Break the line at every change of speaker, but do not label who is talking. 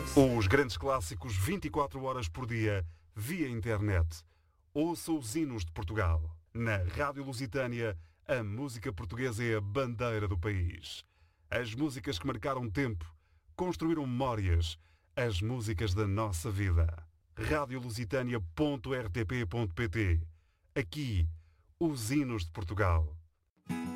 Os grandes clássicos 24 horas por dia, via internet. Ouça os hinos de Portugal. Na Rádio Lusitânia, a música portuguesa é a bandeira do país. As músicas que marcaram tempo, construíram memórias, as músicas da nossa vida. radiolusitania.rtp.pt. Aqui, os hinos de Portugal.